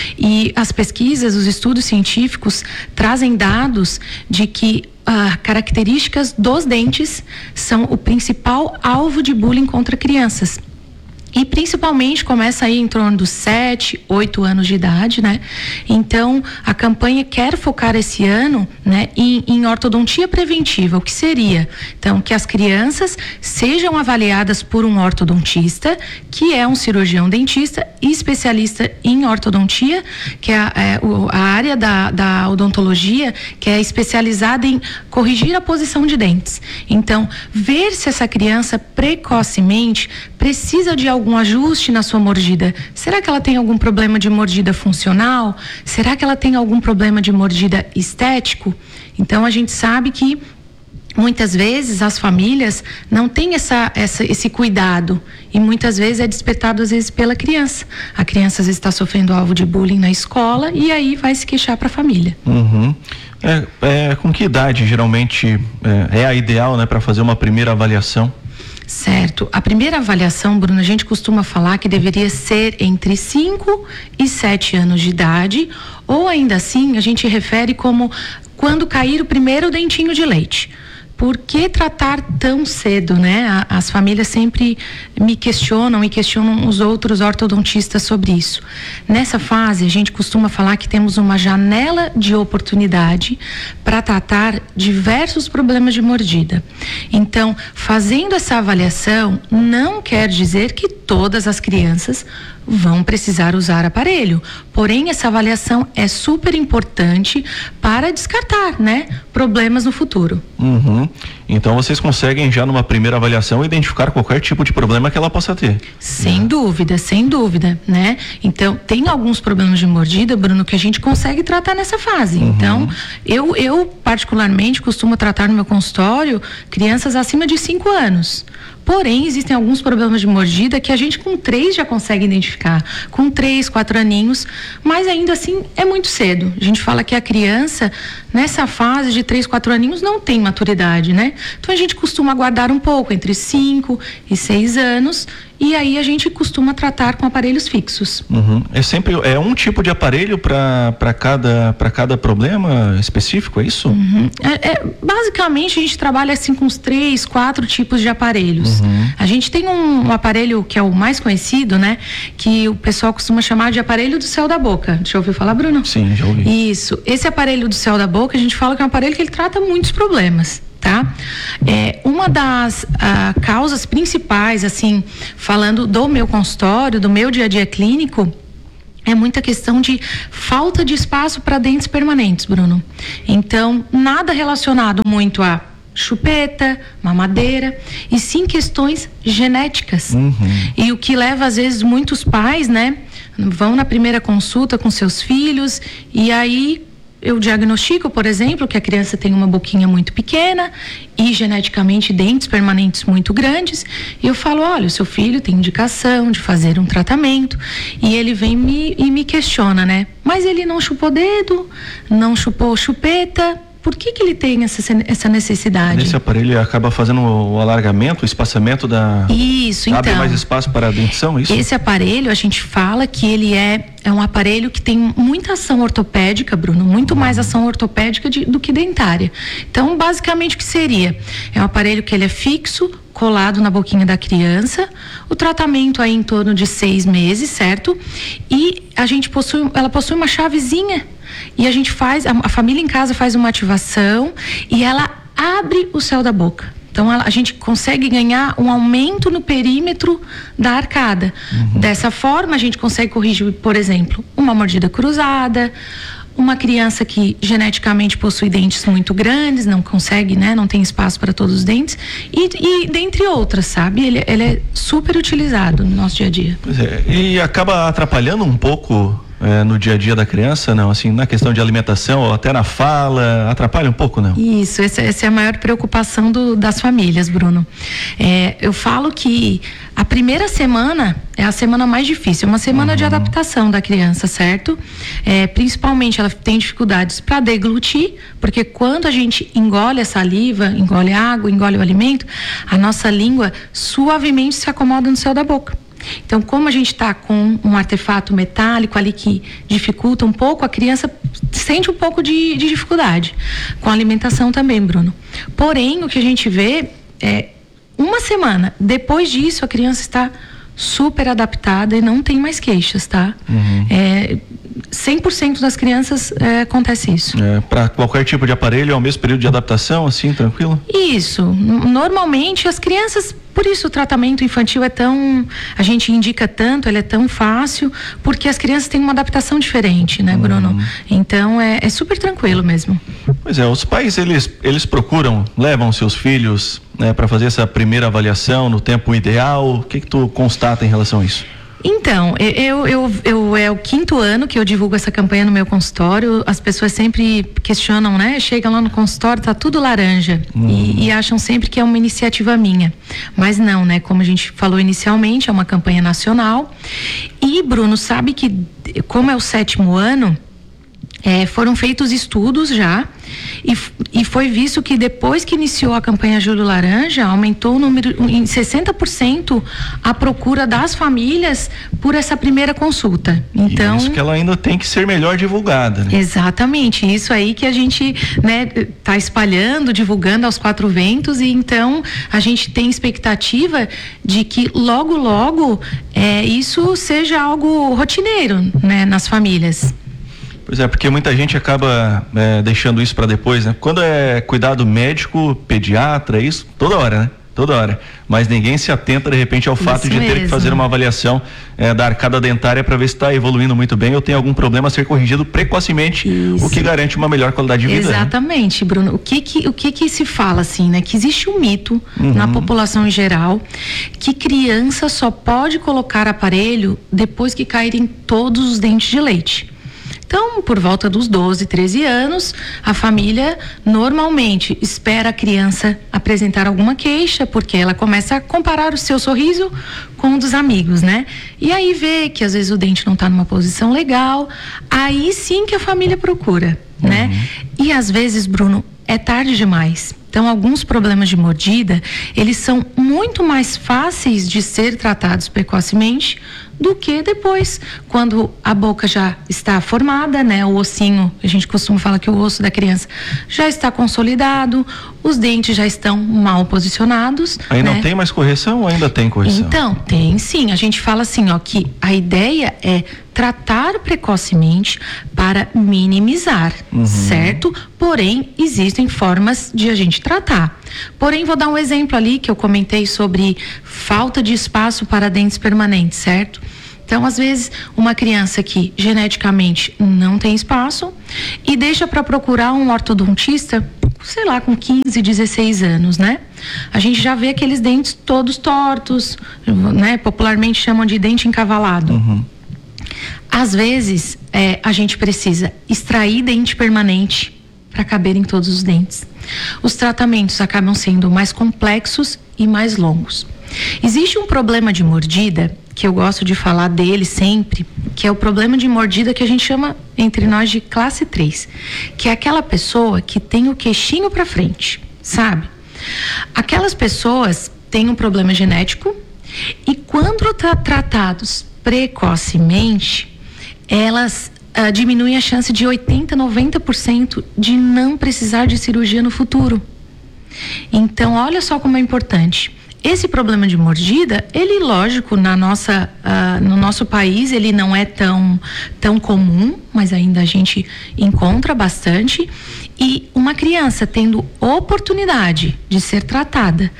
E as pesquisas, os estudos científicos trazem dados de que ah, características dos dentes são o principal alvo de bullying contra crianças. E principalmente começa aí em torno dos sete, oito anos de idade, né? Então, a campanha quer focar esse ano, né, em, em ortodontia preventiva. O que seria? Então, que as crianças sejam avaliadas por um ortodontista, que é um cirurgião dentista e especialista em ortodontia, que é a, é, a área da, da odontologia, que é especializada em corrigir a posição de dentes. Então, ver se essa criança precocemente precisa de algum ajuste na sua mordida. Será que ela tem algum problema de mordida funcional? Será que ela tem algum problema de mordida estético? Então a gente sabe que muitas vezes as famílias não têm essa, essa, esse cuidado e muitas vezes é despertado às vezes pela criança. A criança às vezes está sofrendo alvo de bullying na escola e aí vai se queixar para a família. Uhum. É, é, com que idade geralmente é, é a ideal, né, para fazer uma primeira avaliação? Certo. A primeira avaliação, Bruno, a gente costuma falar que deveria ser entre cinco e sete anos de idade, ou ainda assim a gente refere como quando cair o primeiro dentinho de leite. Por que tratar tão cedo, né? As famílias sempre me questionam e questionam os outros ortodontistas sobre isso. Nessa fase, a gente costuma falar que temos uma janela de oportunidade para tratar diversos problemas de mordida. Então, fazendo essa avaliação, não quer dizer que todas as crianças vão precisar usar aparelho. Porém, essa avaliação é super importante para descartar, né, problemas no futuro. Uhum. Então, vocês conseguem já numa primeira avaliação identificar qualquer tipo de problema que ela possa ter. Sem dúvida, sem dúvida, né? Então, tem alguns problemas de mordida, Bruno, que a gente consegue tratar nessa fase. Uhum. Então, eu, eu particularmente costumo tratar no meu consultório crianças acima de cinco anos. Porém, existem alguns problemas de mordida que a gente com três já consegue identificar, com três, quatro aninhos, mas ainda assim é muito cedo. A gente fala que a criança, nessa fase de três, quatro aninhos, não tem maturidade, né? Então a gente costuma guardar um pouco, entre cinco e seis anos, e aí a gente costuma tratar com aparelhos fixos. Uhum. É sempre é um tipo de aparelho para cada para cada problema específico, é isso? Uhum. É, é, basicamente a gente trabalha assim com os três, quatro tipos de aparelhos. Uhum. A gente tem um, um aparelho que é o mais conhecido, né? Que o pessoal costuma chamar de aparelho do céu da boca. Já ouviu falar, Bruno? Sim, já ouvi. Isso. Esse aparelho do céu da boca, a gente fala que é um aparelho que ele trata muitos problemas. Tá? É, uma das ah, causas principais, assim, falando do meu consultório, do meu dia a dia clínico, é muita questão de falta de espaço para dentes permanentes, Bruno. Então, nada relacionado muito a chupeta, mamadeira, e sim questões genéticas. Uhum. E o que leva, às vezes, muitos pais, né, vão na primeira consulta com seus filhos e aí eu diagnostico, por exemplo, que a criança tem uma boquinha muito pequena e geneticamente dentes permanentes muito grandes, e eu falo, olha, o seu filho tem indicação de fazer um tratamento, e ele vem me, e me questiona, né? Mas ele não chupou dedo, não chupou chupeta, por que que ele tem essa, essa necessidade? Esse aparelho acaba fazendo o alargamento, o espaçamento da... Isso, abre então. Abre mais espaço para a dentição, isso? Esse aparelho, a gente fala que ele é, é um aparelho que tem muita ação ortopédica, Bruno, muito mais ação ortopédica de, do que dentária. Então, basicamente, o que seria? É um aparelho que ele é fixo, colado na boquinha da criança, o tratamento aí em torno de seis meses, certo? E a gente possui, ela possui uma chavezinha, e a gente faz, a, a família em casa faz uma ativação e ela abre o céu da boca. Então a, a gente consegue ganhar um aumento no perímetro da arcada. Uhum. Dessa forma a gente consegue corrigir, por exemplo, uma mordida cruzada, uma criança que geneticamente possui dentes muito grandes, não consegue, né, não tem espaço para todos os dentes, e, e dentre outras, sabe? Ele, ele é super utilizado no nosso dia a dia. Pois é, e acaba atrapalhando um pouco é, no dia a dia da criança, não? Assim, na questão de alimentação ou até na fala, atrapalha um pouco, não? Isso, essa, essa é a maior preocupação do, das famílias, Bruno. É, eu falo que a primeira semana é a semana mais difícil, é uma semana uhum. de adaptação da criança, certo? É, principalmente ela tem dificuldades para deglutir, porque quando a gente engole a saliva, engole a água, engole o alimento, a nossa língua suavemente se acomoda no céu da boca. Então, como a gente está com um artefato metálico ali que dificulta um pouco, a criança sente um pouco de, de dificuldade. Com a alimentação também, Bruno. Porém, o que a gente vê é uma semana depois disso, a criança está super adaptada e não tem mais queixas, tá? Uhum. É, cem por cento das crianças é, acontece isso. É, para qualquer tipo de aparelho é o mesmo período de adaptação, assim, tranquilo? Isso. Normalmente as crianças, por isso o tratamento infantil é tão, a gente indica tanto, ele é tão fácil, porque as crianças têm uma adaptação diferente, né, Bruno? Uhum. Então é, é super tranquilo mesmo. Pois é, os pais, eles, eles procuram, levam seus filhos, né, para fazer essa primeira avaliação no tempo ideal. O que que tu constata em relação a isso? Então, eu, eu, eu, é o quinto ano que eu divulgo essa campanha no meu consultório. As pessoas sempre questionam, né? Chegam lá no consultório, tá tudo laranja. Uhum. E, e acham sempre que é uma iniciativa minha. Mas não, né? Como a gente falou inicialmente, é uma campanha nacional. E, Bruno, sabe que, como é o sétimo ano, É, foram feitos estudos já e, e foi visto que depois que iniciou a campanha Julho Laranja, aumentou o número em sessenta por cento a procura das famílias por essa primeira consulta. Então, e isso que ela ainda tem que ser melhor divulgada, né? Exatamente, isso aí que a gente, né, tá espalhando, divulgando aos quatro ventos, e então a gente tem expectativa de que logo logo é, isso seja algo rotineiro, né, nas famílias. Pois é, porque muita gente acaba é, deixando isso para depois, né? Quando é cuidado médico, pediatra, isso, toda hora, né? Toda hora. Mas ninguém se atenta, de repente, ao fato isso de mesmo. ter que fazer uma avaliação é, da arcada dentária para ver se está evoluindo muito bem ou tem algum problema a ser corrigido precocemente, isso. O que garante uma melhor qualidade de vida. Exatamente, né? Bruno. O que que, o que que se fala, assim, né? Que existe um mito uhum. na população em geral que criança só pode colocar aparelho depois que caírem todos os dentes de leite. Então, por volta dos doze, treze anos, a família normalmente espera a criança apresentar alguma queixa, porque ela começa a comparar o seu sorriso com o dos amigos, né? E aí vê que às vezes o dente não está numa posição legal, aí sim que a família procura, uhum. né? E às vezes, Bruno, é tarde demais. Então, alguns problemas de mordida, eles são muito mais fáceis de ser tratados precocemente do que depois, quando a boca já está formada, né? O ossinho, a gente costuma falar que o osso da criança já está consolidado, os dentes já estão mal posicionados. Aí né? não tem mais correção ou ainda tem correção? Então, tem sim. A gente fala assim, ó, que a ideia é tratar precocemente para minimizar, uhum. certo? Porém, existem formas de a gente tratar. Porém, vou dar um exemplo ali que eu comentei sobre falta de espaço para dentes permanentes, certo? Então, às vezes, uma criança que geneticamente não tem espaço e deixa para procurar um ortodontista, sei lá, com quinze, dezesseis anos, né? A gente já vê aqueles dentes todos tortos, né? Popularmente chamam de dente encavalado. Uhum. Às vezes, é, a gente precisa extrair dente permanente para caber em todos os dentes. Os tratamentos acabam sendo mais complexos e mais longos. Existe um problema de mordida, que eu gosto de falar dele sempre, que é o problema de mordida que a gente chama, entre nós, de classe três, que é aquela pessoa que tem o queixinho para frente, sabe? Aquelas pessoas têm um problema genético e quando tra- tratados precocemente, elas uh, diminuem a chance de oitenta, noventa por cento de não precisar de cirurgia no futuro. Então, olha só como é importante. Esse problema de mordida, ele, lógico, na nossa, uh, no nosso país, ele não é tão, tão comum, mas ainda a gente encontra bastante. E uma criança tendo oportunidade de ser tratada,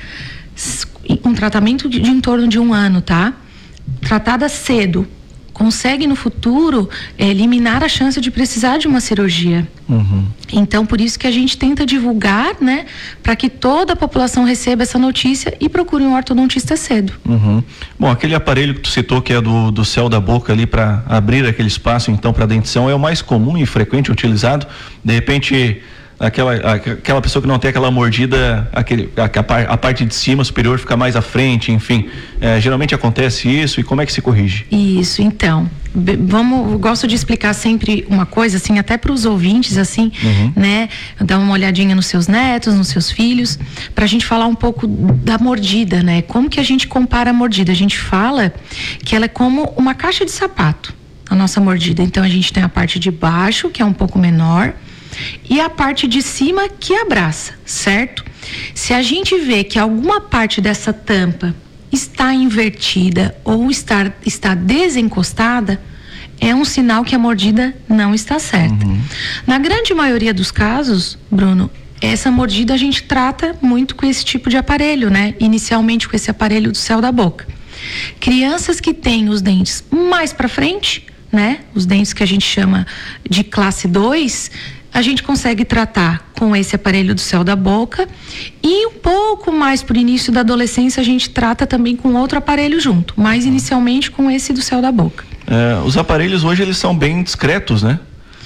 um tratamento de, de em torno de um ano, tá? Tratada cedo, consegue no futuro é, eliminar a chance de precisar de uma cirurgia. Uhum. Então, por isso que a gente tenta divulgar, né, para que toda a população receba essa notícia e procure um ortodontista cedo. Uhum. Bom, aquele aparelho que tu citou, que é do, do céu da boca ali para abrir aquele espaço, então, para dentição, é o mais comum e frequente utilizado. De repente, aquela, aquela pessoa que não tem aquela mordida, aquele, a, a, a parte de cima superior fica mais à frente, enfim, é, geralmente acontece isso. E como é que se corrige? Isso, então, b- vamos, eu gosto de explicar sempre uma coisa, assim, até para os ouvintes, assim, uhum. né, dar uma olhadinha nos seus netos, nos seus filhos, para a gente falar um pouco da mordida, né, como que a gente compara a mordida. A gente fala que ela é como uma caixa de sapato, a nossa mordida. Então, a gente tem a parte de baixo, que é um pouco menor, e a parte de cima que abraça, certo? Se a gente vê que alguma parte dessa tampa está invertida ou está, está desencostada, é um sinal que a mordida não está certa. Uhum. Na grande maioria dos casos, Bruno, essa mordida a gente trata muito com esse tipo de aparelho, né? Inicialmente com esse aparelho do céu da boca. Crianças que têm os dentes mais para frente, né? Os dentes que a gente chama de classe dois, a gente consegue tratar com esse aparelho do céu da boca e um pouco mais pro início da adolescência a gente trata também com outro aparelho junto, mas inicialmente com esse do céu da boca. É, os aparelhos hoje eles são bem discretos, né?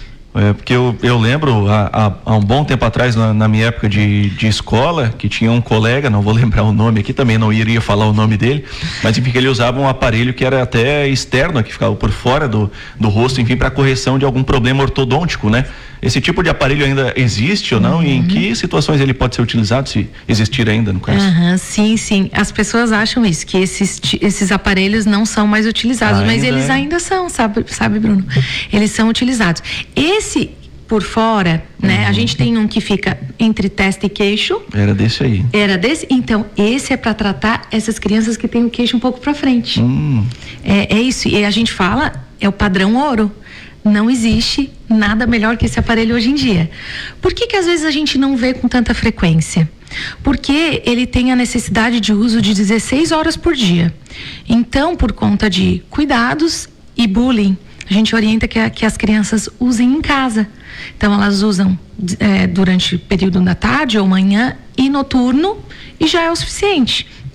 É, porque eu, eu lembro há, há, há um bom tempo atrás, na, na minha época de, de escola, que tinha um colega, não vou lembrar o nome aqui, também não iria falar o nome dele, mas enfim, que ele usava um aparelho que era até externo, que ficava por fora do, do rosto, enfim, para correção de algum problema ortodôntico, né? Esse tipo de aparelho ainda existe ou não? Uhum. E em que situações ele pode ser utilizado, se existir ainda, no caso? Uhum, sim, sim. As pessoas acham isso, que esses, esses aparelhos não são mais utilizados, ainda mas eles é. ainda são, sabe, sabe, Bruno? Eles são utilizados. Esse por fora, né? Uhum. A gente tem um que fica entre testa e queixo. Era desse aí. Era desse? Então, esse é para tratar essas crianças que têm o queixo um pouco para frente. Hum. É, é isso. E a gente fala, é o padrão ouro. Não existe nada melhor que esse aparelho hoje em dia. Por que que às vezes a gente não vê com tanta frequência? Porque ele tem a necessidade de uso de dezesseis horas por dia. Então, por conta de cuidados e bullying, a gente orienta que, a, que as crianças usem em casa. Então, elas usam é, durante o período da tarde ou manhã e noturno, e já é o suficiente.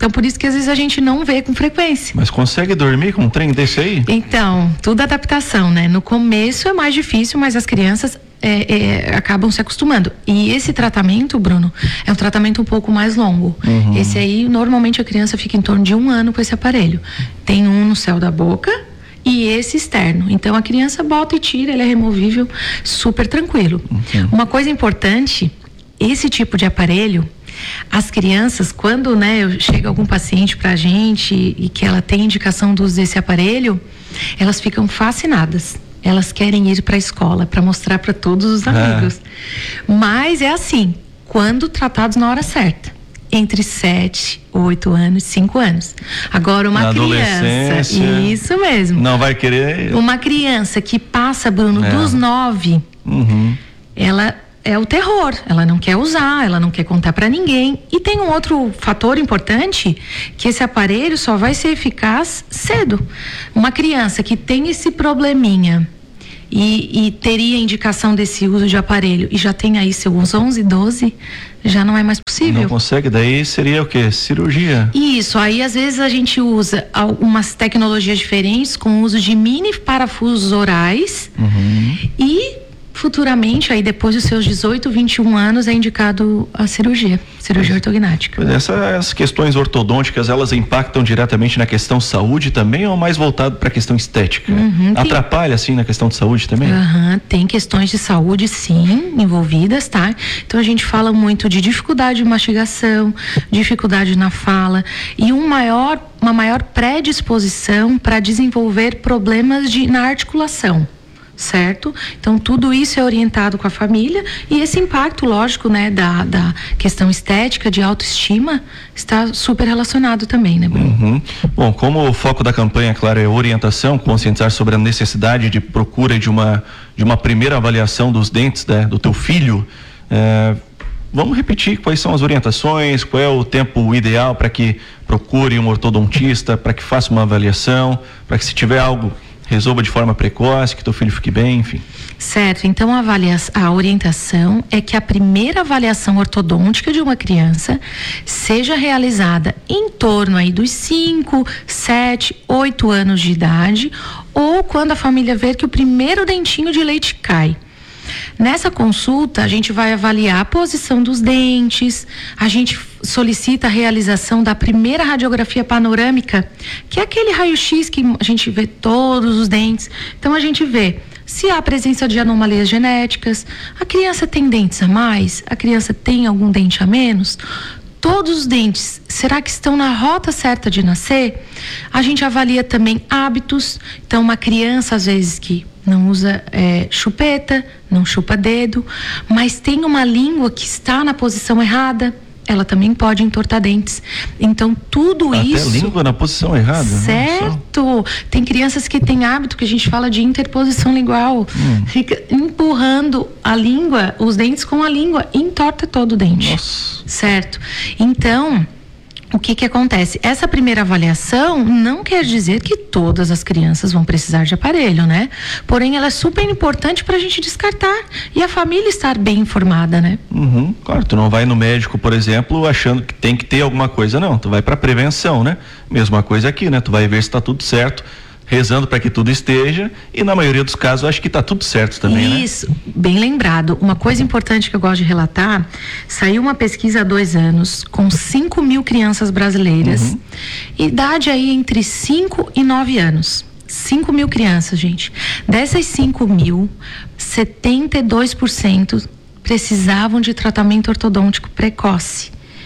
Então, por isso que às vezes a gente não vê com frequência. Mas consegue dormir com um trem desse aí? Então, tudo adaptação, né? No começo é mais difícil, mas as crianças é, é, acabam se acostumando. E esse tratamento, Bruno, é um tratamento um pouco mais longo. Uhum. Esse aí, normalmente a criança fica em torno de um ano com esse aparelho. Tem um no céu da boca e esse externo. Então, a criança bota e tira, ele é removível, super tranquilo. Uhum. Uma coisa importante, esse tipo de aparelho, as crianças, quando, né, chega algum paciente pra gente e, e que ela tem indicação do uso desse aparelho, elas ficam fascinadas. Elas querem ir para a escola para mostrar para todos os amigos. É. Mas é assim, quando tratados na hora certa. Entre sete, oito anos, cinco anos. Agora, uma na criança. Isso mesmo. Não vai querer. Uma criança que passa, Bruno, é. dos nove, uhum. ela é o terror. Ela não quer usar, ela não quer contar para ninguém. E tem um outro fator importante, que esse aparelho só vai ser eficaz cedo. Uma criança que tem esse probleminha e, e teria indicação desse uso de aparelho e já tem aí seus onze, doze, já não é mais possível. Não consegue, daí seria o quê? Cirurgia. Isso, aí às vezes a gente usa algumas tecnologias diferentes com o uso de mini parafusos orais uhum. e futuramente, aí depois dos seus dezoito, vinte e um anos, é indicado a cirurgia, cirurgia ortognática. Pois essas questões ortodônticas, elas impactam diretamente na questão saúde também ou mais voltado para a questão estética? Uhum, Atrapalha, tem... assim, na questão de saúde também? Uhum, tem questões de saúde, sim, envolvidas, tá? Então a gente fala muito de dificuldade de mastigação, dificuldade na fala e um maior, uma maior predisposição para desenvolver problemas de, na articulação. Certo? Então tudo isso é orientado com a família e esse impacto, lógico, né, da, da questão estética, de autoestima, está super relacionado também, né, Bruno? Uhum. Bom, como o foco da campanha, claro, é orientação, conscientizar sobre a necessidade de procura de uma, de uma primeira avaliação dos dentes, né, do teu filho, é, vamos repetir quais são as orientações, qual é o tempo ideal para que procure um ortodontista, para que faça uma avaliação, para que se tiver algo resolva de forma precoce, que teu filho fique bem, enfim. Certo, então a, avalia- a orientação é que a primeira avaliação ortodôntica de uma criança seja realizada em torno aí dos cinco, sete, oito anos de idade ou quando a família ver que o primeiro dentinho de leite cai. Nessa consulta, a gente vai avaliar a posição dos dentes, a gente solicita a realização da primeira radiografia panorâmica, que é aquele raio-x que a gente vê todos os dentes. Então, a gente vê se há presença de anomalias genéticas, a criança tem dentes a mais, a criança tem algum dente a menos. Todos os dentes, será que estão na rota certa de nascer? A gente avalia também hábitos. Então, uma criança, às vezes, que não usa é, chupeta, não chupa dedo, mas tem uma língua que está na posição errada, ela também pode entortar dentes. Então, tudo Até isso... Até língua na posição errada? Certo! Tem crianças que têm hábito que a gente fala de interposição lingual. Hum. Fica empurrando a língua, os dentes com a língua, e entorta todo o dente. Nossa. Certo? Então... O que que acontece? Essa primeira avaliação não quer dizer que todas as crianças vão precisar de aparelho, né? Porém, ela é super importante para a gente descartar e a família estar bem informada, né? Uhum, claro, tu não vai no médico, por exemplo, achando que tem que ter alguma coisa, não. Tu vai para prevenção, né? Mesma coisa aqui, né? Tu vai ver se tá tudo certo, rezando para que tudo esteja, e na maioria dos casos eu acho que tá tudo certo também, né? Isso, bem lembrado. Uma coisa importante que eu gosto de relatar, saiu uma pesquisa há dois anos com cinco mil crianças brasileiras, uhum. idade aí entre cinco e nove anos. cinco mil crianças, gente. Dessas cinco mil, setenta e dois por cento precisavam de tratamento ortodôntico precoce.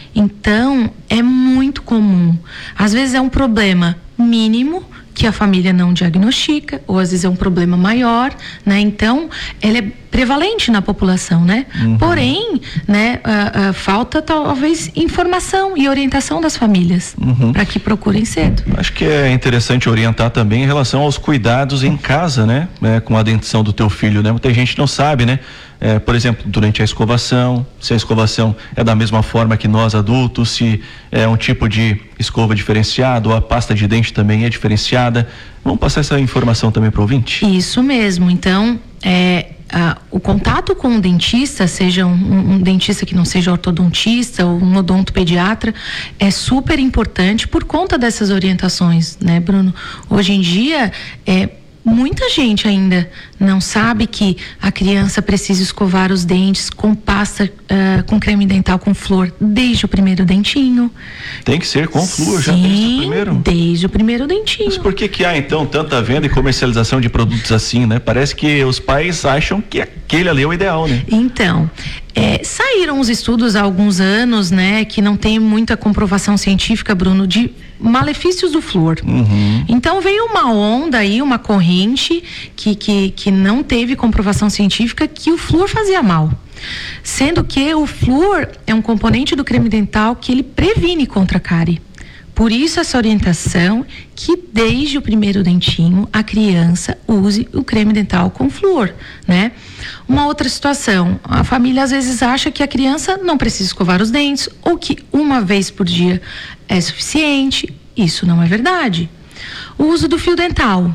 Então, é muito comum. Às vezes é um problema mínimo, que a família não diagnostica, ou às vezes é um problema maior, né? Então, ele é prevalente na população, né? Uhum. Porém, né, uh, uh, falta talvez informação e orientação das famílias, uhum. para que procurem cedo. Acho que é interessante orientar também em relação aos cuidados em casa, né? É, com a dentição do teu filho, né? Muita gente não sabe, né? É, por exemplo, durante a escovação, se a escovação é da mesma forma que nós adultos, se é um tipo de escova diferenciado, ou a pasta de dente também é diferenciada. Vamos passar essa informação também para o ouvinte? Isso mesmo. Então, é, ah, o contato com o dentista, seja um, um dentista que não seja ortodontista ou um odontopediatra, é super importante por conta dessas orientações, né, Bruno? Hoje em dia, é, muita gente ainda não sabe que a criança precisa escovar os dentes com pasta, uh, com creme dental com flúor desde o primeiro dentinho. Tem que ser com flúor já Sim, desde o primeiro? desde o primeiro dentinho. Mas por que que há então tanta venda e comercialização de produtos assim, né? Parece que os pais acham que aquele ali é o ideal, né? Então, é, saíram os estudos há alguns anos, né, que não tem muita comprovação científica, Bruno, de malefícios do flúor. Uhum. Então veio uma onda aí, uma corrente que, que, que não teve comprovação científica que o flúor fazia mal. Sendo que o flúor é um componente do creme dental que ele previne contra a cárie. Por isso essa orientação que desde o primeiro dentinho a criança use o creme dental com flúor, né? Uma outra situação, a família às vezes acha que a criança não precisa escovar os dentes ou que uma vez por dia é suficiente. Isso não é verdade. O uso do fio dental,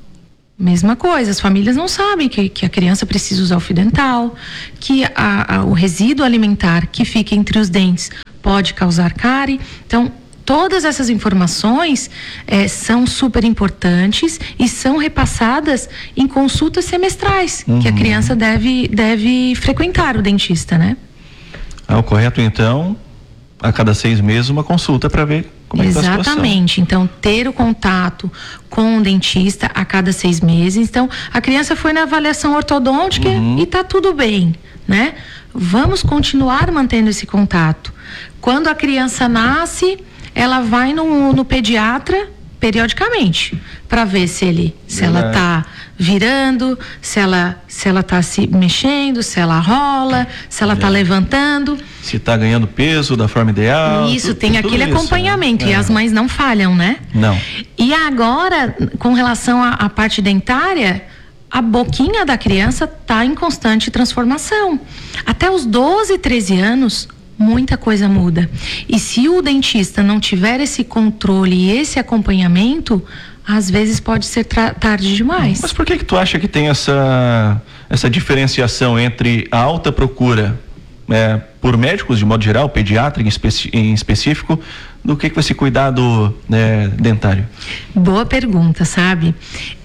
mesma coisa, as famílias não sabem que, que a criança precisa usar o fio dental, que a, a, o resíduo alimentar que fica entre os dentes pode causar cárie. Então, todas essas informações eh, são super importantes e são repassadas em consultas semestrais, uhum, que a criança deve, deve frequentar o dentista, né? É o correto, então, a cada seis meses uma consulta para ver como é que tá a situação. Exatamente. Então, ter o contato com o dentista a cada seis meses. Então, a criança foi na avaliação ortodôntica, uhum, e tá tudo bem, né? Vamos continuar mantendo esse contato. Quando a criança nasce, ela vai no, no pediatra periodicamente para ver se ele, se ela tá virando, se ela, se ela tá se mexendo, se ela rola, se ela tá levantando. Se tá ganhando peso da forma ideal. Isso, tudo, tem tudo aquele isso, acompanhamento, né? E É. as mães não falham, né? Não. E agora, com relação à parte dentária, a boquinha da criança tá em constante transformação. Até os doze, treze anos, muita coisa muda. E se o dentista não tiver esse controle e esse acompanhamento, às vezes pode ser tarde demais. Mas por que que tu acha que tem essa essa diferenciação entre a alta procura, é, por médicos de modo geral, pediatra em, especi em específico, do que que esse cuidado, né, dentário? Boa pergunta, sabe?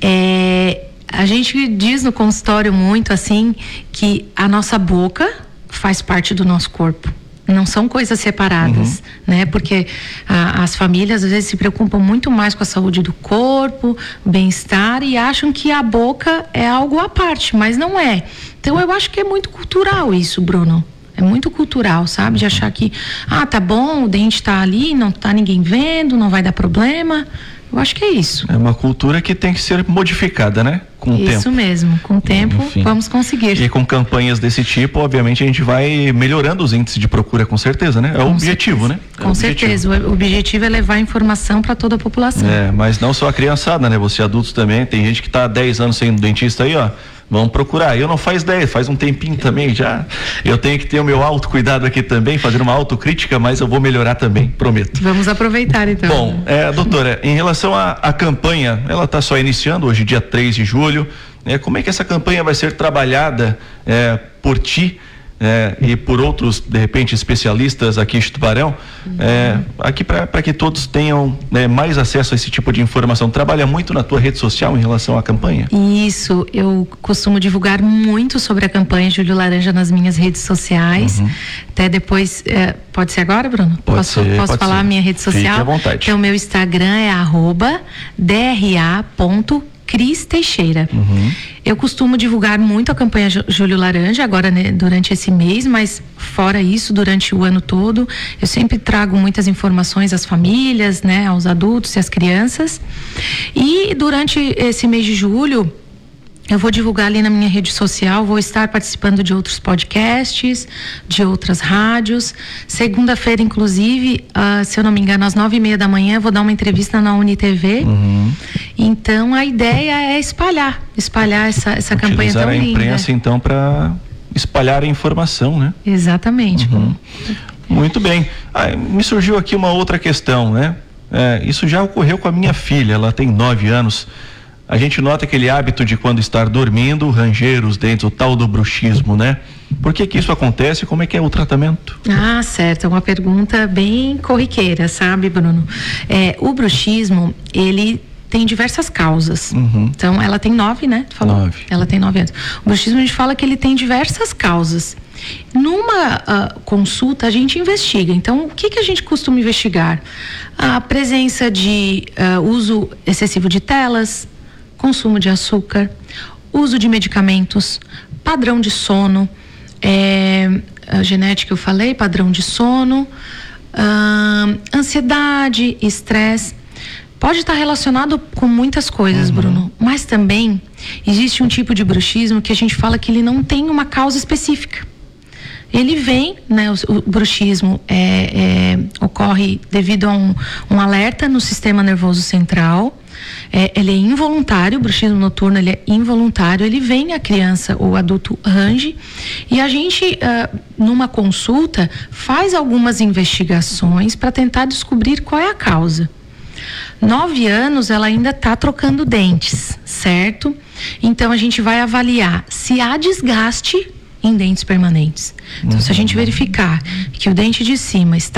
É, a gente diz no consultório muito assim que a nossa boca faz parte do nosso corpo. Não são coisas separadas, uhum, né? Porque a, as famílias às vezes se preocupam muito mais com a saúde do corpo, bem-estar, e acham que a boca é algo à parte, mas não é. Então eu acho que é muito cultural isso, Bruno. É muito cultural, sabe? De achar que, ah, tá bom, o dente tá ali, não tá ninguém vendo, não vai dar problema. Eu acho que é isso. É uma cultura que tem que ser modificada, né? Com o tempo. Isso mesmo, com o tempo, enfim, vamos conseguir. E com campanhas desse tipo, obviamente, a gente vai melhorando os índices de procura, com certeza, né? É o objetivo, né? Com certeza, o objetivo é levar informação para toda a população. É, mas não só a criançada, né? Você adultos também, tem gente que tá há dez anos sem dentista aí, ó. Vamos procurar. Eu não faz dez, faz um tempinho também já. Eu tenho que ter o meu autocuidado aqui também, fazer uma autocrítica, mas eu vou melhorar também, prometo. Vamos aproveitar então. Bom, é, doutora, em relação à, à campanha, ela está só iniciando hoje, dia três de julho. Né? Como é que essa campanha vai ser trabalhada é, por ti? É, e por outros, de repente, especialistas aqui de Tubarão, uhum, é, aqui para que todos tenham, né, mais acesso a esse tipo de informação. Trabalha muito na tua rede social em relação à campanha? Isso, eu costumo divulgar muito sobre a campanha Julho Laranja nas minhas redes sociais. Uhum. Até depois, é, pode ser agora, Bruno? Pode posso ser, posso pode falar ser. a minha rede social? Fique à vontade. Então, meu Instagram é arroba dra ponto Cris Teixeira. Uhum. Eu costumo divulgar muito a campanha Julho Laranja agora, né, durante esse mês, mas fora isso, durante o ano todo, eu sempre trago muitas informações às famílias, né, aos adultos e às crianças. E durante esse mês de julho, eu vou divulgar ali na minha rede social, vou estar participando de outros podcasts, de outras rádios. Segunda-feira, inclusive, uh, se eu não me engano, às nove e meia da manhã, eu vou dar uma entrevista na UniTV. Uhum. Então, a ideia é espalhar, espalhar essa, essa campanha tão linda. Utilizar a imprensa, então, para espalhar a informação, né? Exatamente. Uhum. Muito bem. Ah, me surgiu aqui uma outra questão, né? É, isso já ocorreu com a minha filha, ela tem nove anos. a gente nota aquele hábito de quando estar dormindo, ranger os dentes, o tal do bruxismo, né? Por que que isso acontece e como é que é o tratamento? Ah, certo, é uma pergunta bem corriqueira, sabe, Bruno? É, o bruxismo, ele tem diversas causas. Uhum. Então, ela tem nove, né? Tu falou? Nove. Ela tem nove anos. O bruxismo, a gente fala que ele tem diversas causas. Numa uh, consulta, a gente investiga. Então, o que que a gente costuma investigar? A presença de uh, uso excessivo de telas, consumo de açúcar, uso de medicamentos, padrão de sono, é, a genética eu falei, padrão de sono, uh, ansiedade, estresse. Pode estar relacionado com muitas coisas, uhum. Bruno, mas também existe um tipo de bruxismo que a gente fala que ele não tem uma causa específica. Ele vem, né, o, o bruxismo é, é, ocorre devido a um, um alerta no sistema nervoso central. É, ele é involuntário, o bruxismo noturno ele é involuntário, ele vem, a criança ou adulto range, e a gente, uh, numa consulta, faz algumas investigações para tentar descobrir qual é a causa. Nove anos, ela ainda está trocando dentes, certo? Então, a gente vai avaliar se há desgaste em dentes permanentes. Então, uhum. se a gente verificar que o dente de cima está